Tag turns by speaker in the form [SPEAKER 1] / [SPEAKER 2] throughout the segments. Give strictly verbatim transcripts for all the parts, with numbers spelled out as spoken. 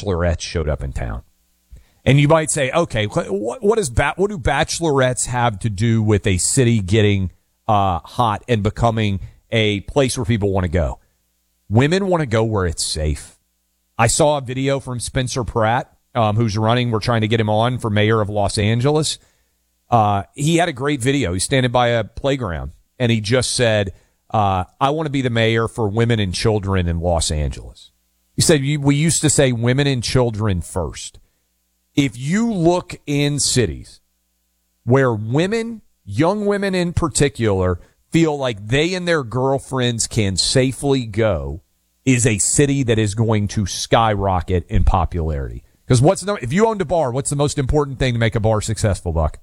[SPEAKER 1] bachelorettes showed up in town. And you might say, okay, what, what, is ba- what do bachelorettes have to do with a city getting uh, hot and becoming a place where people want to go? Women want to go where it's safe. I saw a video from Spencer Pratt, um, who's running. We're trying to get him on for mayor of Los Angeles. Uh, he had a great video. He's standing by a playground, and he just said, uh, I want to be the mayor for women and children in Los Angeles. He said, we used to say women and children first. If you look in cities where women, young women in particular, feel like they and their girlfriends can safely go, is a city that is going to skyrocket in popularity. Because what's the, if you owned a bar, what's the most important thing to make a bar successful, Buck?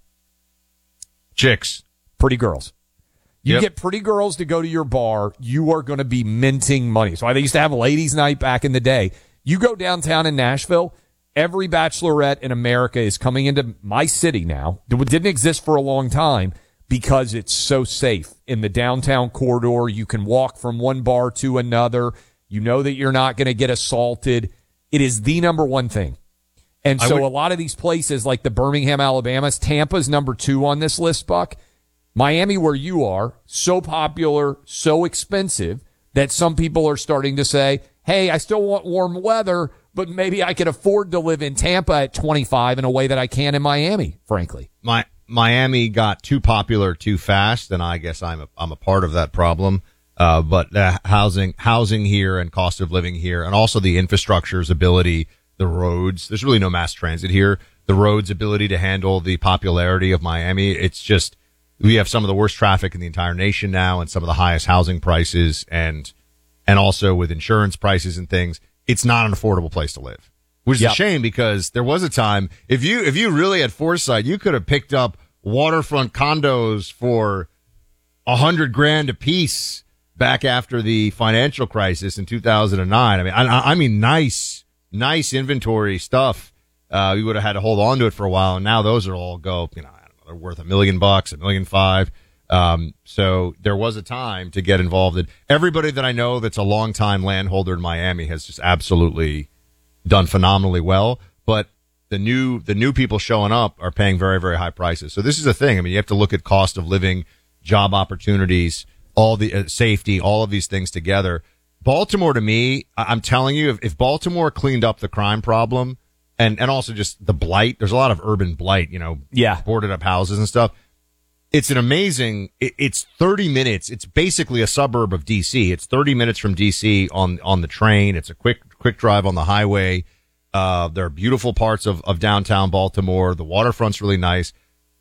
[SPEAKER 2] Chicks.
[SPEAKER 1] Pretty girls. You
[SPEAKER 2] Yep.
[SPEAKER 1] get pretty girls to go to your bar, you are going to be minting money. So they used to have a ladies' night back in the day. You go downtown in Nashville, every bachelorette in America is coming into my city now. It didn't exist for a long time because it's so safe. In the downtown corridor, you can walk from one bar to another. You know that you're not going to get assaulted. It is the number one thing. And so
[SPEAKER 2] would,
[SPEAKER 1] a lot of these places like the Birmingham, Alabama's, Tampa's number two on this list, Buck. Miami, where you are, so popular, so expensive that some people are starting to say, hey, I still want warm weather, but maybe I can afford to live in Tampa at twenty-five in a way that I can in Miami, frankly.
[SPEAKER 2] My Miami got too popular too fast, and I guess I'm a, I'm a part of that problem. Uh, but uh, housing, housing here and cost of living here, and also the infrastructure's ability, the roads. There's really no mass transit here. The roads' ability to handle the popularity of Miami. It's just, we have some of the worst traffic in the entire nation now, and some of the highest housing prices, and and also with insurance prices and things. It's not an affordable place to live, which is
[SPEAKER 1] Yep.
[SPEAKER 2] a shame, because there was a time, if you if you really had foresight, you could have picked up waterfront condos for a hundred grand a piece back after the financial crisis in two thousand nine. I mean, I, I mean, nice, nice inventory stuff. Uh, we would have had to hold on to it for a while, and now those are all go, you know, I don't know, they're worth a million bucks, a million five. Um, so there was a time to get involved in. Everybody that I know that's a longtime landholder in Miami has just absolutely done phenomenally well. But the new, the new people showing up are paying very, very high prices. So this is a thing. I mean, you have to look at cost of living, job opportunities, all the uh, safety, all of these things together. Baltimore, to me, I- I'm telling you, if, if Baltimore cleaned up the crime problem and, and also just the blight, there's a lot of urban blight, you know,
[SPEAKER 1] Yeah.
[SPEAKER 2] boarded up houses and stuff. It's an amazing, it, it's thirty minutes. It's basically a suburb of D C. It's thirty minutes from D C on, on the train. It's a quick, quick drive on the highway. Uh, there are beautiful parts of, of downtown Baltimore. The waterfront's really nice.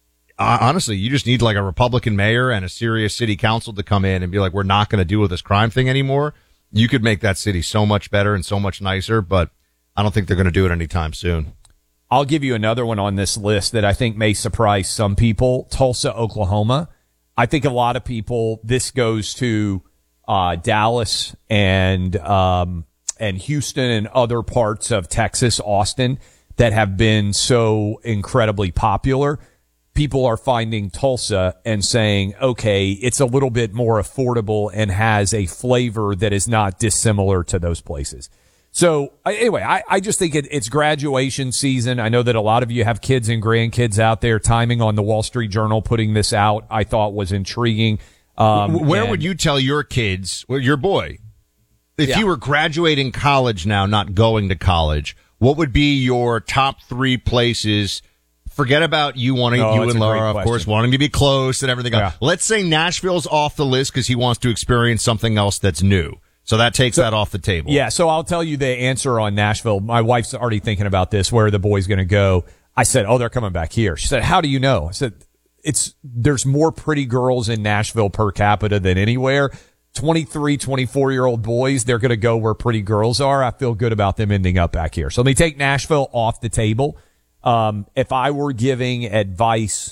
[SPEAKER 2] Uh, honestly, you just need like a Republican mayor and a serious city council to come in and be like, we're not going to deal with this crime thing anymore. You could make that city so much better and so much nicer, but I don't think they're going to do it anytime soon.
[SPEAKER 1] I'll give you another one on this list that I think may surprise some people. Tulsa, Oklahoma. I think a lot of people, this goes to uh Dallas and um and Houston and other parts of Texas, Austin, that have been so incredibly popular. People are finding Tulsa and saying, okay, it's a little bit more affordable and has a flavor that is not dissimilar to those places. So anyway, I, I just think it, it's graduation season. I know that a lot of you have kids and grandkids out there. Timing on the Wall Street Journal putting this out, I thought was intriguing. Um,
[SPEAKER 2] Where
[SPEAKER 1] and-
[SPEAKER 2] would you tell your kids, well, your boy, if
[SPEAKER 1] Yeah.
[SPEAKER 2] you were graduating college now, not going to college, what would be your top three places? Forget about you wanting,
[SPEAKER 1] Oh,
[SPEAKER 2] you
[SPEAKER 1] that's
[SPEAKER 2] and
[SPEAKER 1] a great
[SPEAKER 2] Laura, of
[SPEAKER 1] question.
[SPEAKER 2] course, wanting to be close and everything
[SPEAKER 1] Yeah.
[SPEAKER 2] else. Let's say Nashville's off the list because he wants to experience something else that's new. So that takes that off the table.
[SPEAKER 1] Yeah, so I'll tell you the answer on Nashville. My wife's already thinking about this. Where are the boys going to go? I said, oh, they're coming back here. She said, how do you know? I said, it's there's more pretty girls in Nashville per capita than anywhere. twenty-three, twenty-four-year-old boys, they're going to go where pretty girls are. I feel good about them ending up back here. So let me take Nashville off the table. Um, if I were giving advice,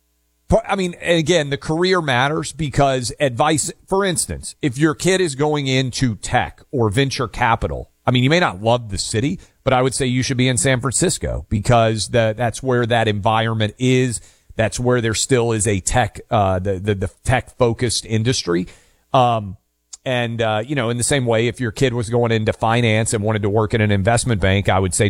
[SPEAKER 1] I mean, again, the career matters because advice, for instance, if your kid is going into tech or venture capital, I mean, you may not love the city, but I would say you should be in San Francisco because the, that's where that environment is. That's where there still is a tech, uh, the, the, the tech focused industry. Um, and, uh, you know, in the same way, if your kid was going into finance and wanted to work in an investment bank, I would say